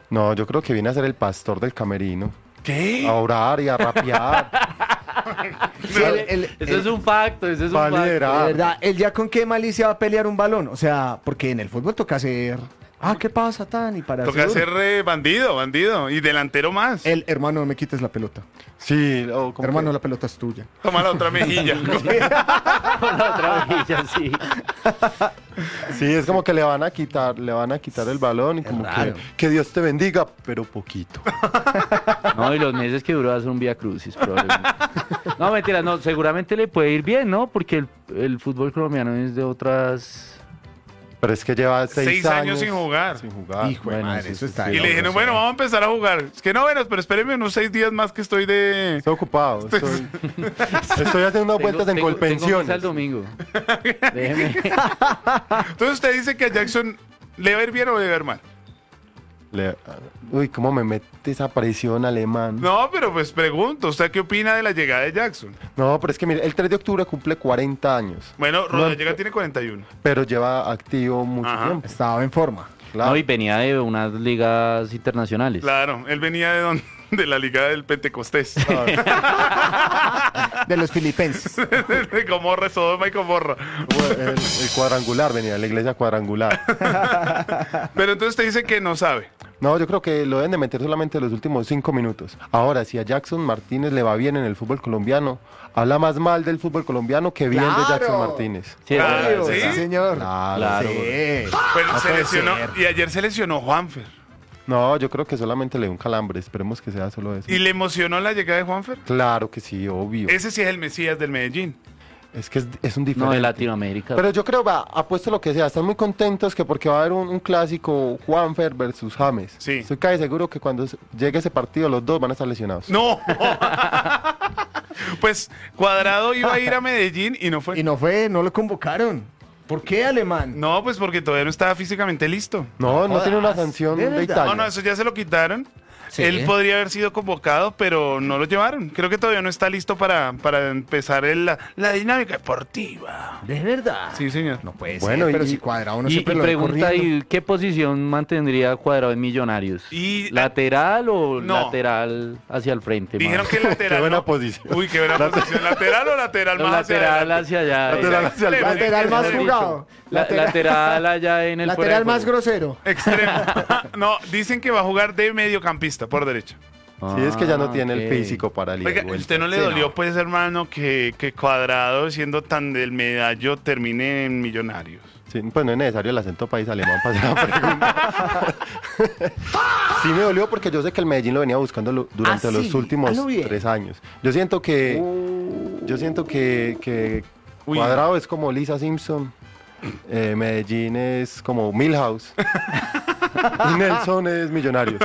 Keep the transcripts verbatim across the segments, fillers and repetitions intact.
No, yo creo que viene a ser el pastor del camerino. ¿Qué? A orar y a rapear. Sí, el- el- Eso el- es un facto, eso es un Va a facto. liderar. De verdad, ¿él ya con qué malicia va a pelear un balón? O sea, porque en el fútbol toca hacer... Ah, ¿qué pasa, Tan? Y para Toca ser eh, bandido, bandido. Y delantero más. El hermano, no me quites la pelota. Sí, o como Hermano, que- la pelota es tuya. Toma la otra mejilla. Con la otra mejilla, sí. sí, es como que le van a quitar, le van a quitar el balón y como que, raro. que Dios te bendiga, pero poquito. No, y los meses que duró va a ser un vía crucis, probablemente. No, mentira, no, seguramente le puede ir bien, ¿no? Porque el, el fútbol colombiano es de otras... Pero es que lleva seis, Seis años sin jugar. Sin jugar. Hijo de bueno, madre, sí, eso sí, está... sí. Y le loco, dijeron, sí. bueno, vamos a empezar a jugar. Es que no, bueno, pero espérenme unos seis días más que estoy de... Estoy ocupado. Estoy, estoy haciendo unas vueltas en tengo, Colpensiones. tengo misa el domingo. Déjeme. Entonces usted dice que a Jackson le va a ir bien o le va a ir mal. Le- uy, cómo me mete esa presión alemán. No. No, pero pues pregunto, ¿usted qué opina de la llegada de Jackson? pero es que mire, el tres de octubre cumple cuarenta años. Bueno, No, Rodallega tiene cuarenta y uno. Pero lleva activo mucho Ajá. tiempo. Estaba en forma. Claro. No, y venía de unas ligas internacionales. Claro, él venía de, don- de la Liga del Pentecostés. De los filipenses. de Gomorra, Sodoma y Gomorra. el, el cuadrangular venía, la iglesia cuadrangular. Pero entonces usted dice que no sabe. No, yo creo que lo deben de meter solamente los últimos cinco minutos. Ahora, si a Jackson Martínez le va bien en el fútbol colombiano, habla más mal del fútbol colombiano que bien de Jackson ¡Claro! Martínez. Sí, Claro, Obvio, ¿sí? sí, señor. Claro. Claro. Sí. Pero No se puede lesionó, ser. y ayer se lesionó Juanfer. No, yo creo que solamente le dio un calambre. Esperemos que sea solo eso. ¿Y le emocionó la llegada de Juanfer? Claro que sí, obvio. Ese sí es el Mesías del Medellín. Es que es, es un diferente. No, de Latinoamérica. Pero yo creo, va, apuesto lo que sea. Están muy contentos que porque va a haber un, un clásico Juanfer versus James. Sí. Estoy casi seguro que cuando se- llegue ese partido los dos van a estar lesionados. No. Pues Cuadrado iba a ir a Medellín y no fue. Y no fue, no lo convocaron. ¿Por qué, alemán? No, pues porque todavía no estaba físicamente listo. No, no jodas, tiene una sanción ¿de de, verdad? Italia. No, no, eso ya se lo quitaron. Sí. Él podría haber sido convocado, pero no lo llevaron. Creo que todavía no está listo para, para empezar el- la, la dinámica deportiva. ¿De verdad? Sí, señor. No puede Bueno, ser, pero y- si Cuadrado no y, siempre y lo ve pregunta, corriendo. ¿y qué posición mantendría Cuadrado en Millonarios? Y- ¿Lateral o No. lateral hacia el frente? Dijeron más? que lateral. Qué buena no. posición. Uy, qué buena posición. ¿Lateral o lateral No, más hacia lateral adelante? hacia allá. Lateral eh, hacia el Extremo, Lateral más extremo. jugado. La- Lateral- lateral allá en el fuera Lateral de más juego. grosero. Extremo. No, dicen que va a jugar de mediocampista por derecha. Sí, es que ya no Ah, tiene ok. el físico para el ida y Oiga, vuelta. ¿usted no le Sí, dolió, no. pues, hermano, que, que Cuadrado, siendo tan del medallo, termine en Millonarios? Sí, pues no es necesario el acento país alemán para hacer la pregunta. Sí me dolió porque yo sé que el Medellín lo venía buscando lo- durante Ah, los sí, últimos hazlo bien. tres años. Yo siento que, Uh. yo siento que, que Uy. Cuadrado es como Lisa Simpson, eh, Medellín es como Milhouse y Nelson es Millonarios.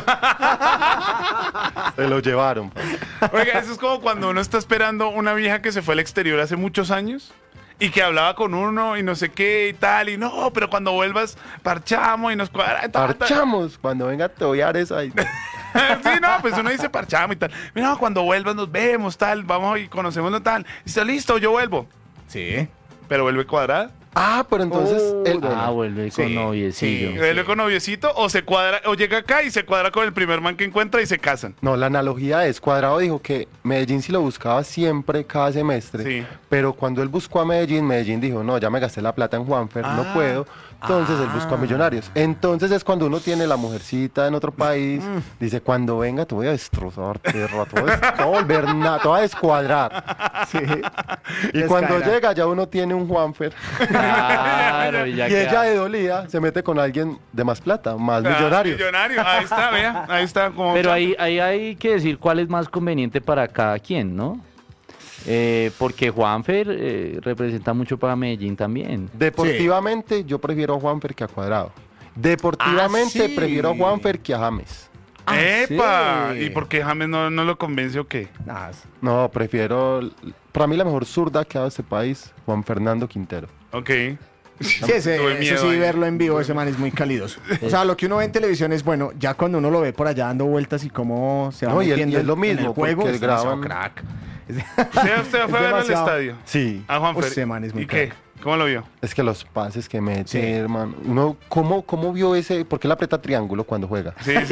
Se lo llevaron. pa. Oiga, eso es como cuando uno está esperando una vieja que se fue al exterior hace muchos años y que hablaba con uno y no sé qué y tal, y no, pero cuando vuelvas parchamos y nos cuadra. ta, ta. Parchamos, cuando venga te voy a dar esa. y- Sí, no, pues uno dice parchamos y tal. Mira, cuando vuelvas nos vemos, tal, vamos y conocemos tal. Y está listo, yo vuelvo. Sí. Pero vuelve Cuadrado. Ah, pero entonces Oh, el- Ah, vuelve con Sí, noviecillo. sí. Vuelve con noviecito o se cuadra, o llega acá y se cuadra con el primer man que encuentra y se casan. No, la analogía es, Cuadrado dijo que Medellín sí lo buscaba siempre, cada semestre, Sí. pero cuando él buscó a Medellín, Medellín dijo, no, ya me gasté la plata en Juanfer, Ah. no puedo, entonces él buscó a Millonarios. Entonces es cuando uno tiene la mujercita en otro país, dice, cuando venga te voy a destrozar, perro, te voy a, des- te voy a volver nada, te voy a descuadrar. Sí. Y cuando Descaerá. llega ya uno tiene un Juanfer, Claro, y ya y ella queda- de dolida se mete con alguien de más plata, más Ah, Millonarios. millonario, ahí está, vea, ahí está. Como Pero ahí, ahí hay que decir cuál es más conveniente para cada quien, ¿no? Eh, porque Juanfer eh, representa mucho para Medellín también. Deportivamente yo prefiero a Juanfer que a Cuadrado. Deportivamente Ah, sí. prefiero a Juanfer que a James. Ah, ¡Epa! sí. ¿Y por qué James no, no lo convence o qué? Ah, No, prefiero, para mí la mejor zurda que ha dado este país, Juan Fernando Quintero. Ok. sí, ese, Tuve eso miedo sí, ahí. verlo en vivo, ese man es muy calidoso. O sea, lo que uno ve en televisión es bueno, ya cuando uno lo ve por allá dando vueltas y cómo se va No, y él- metiendo y es lo en el mismo, juego, porque es demasiado graban- crack. Es- ¿Usted, usted Es fue a verlo al demasiado. estadio? Sí, A Juanfer. Ese man es muy ¿Y qué? crack. ¿Cómo lo vio? es que los pases que mete, Sí. hermano. Uno, ¿cómo, ¿Cómo vio ese? ¿Por qué le aprieta triángulo cuando juega? Sí,